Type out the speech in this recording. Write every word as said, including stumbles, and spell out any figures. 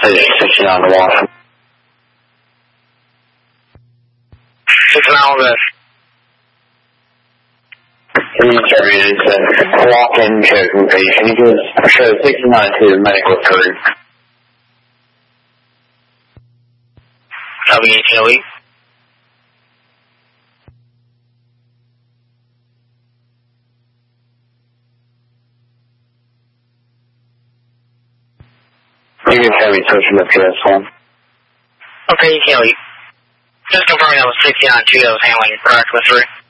sixty-nine to Washington. sixty-nine was Interview is a walk-in choking patient. He goes, shows sixty-nine to the medical crew. W H O E. You can have me switching the P S one. Okay, you can leave. Just confirming that was sixty-nine two that was handling correct with three.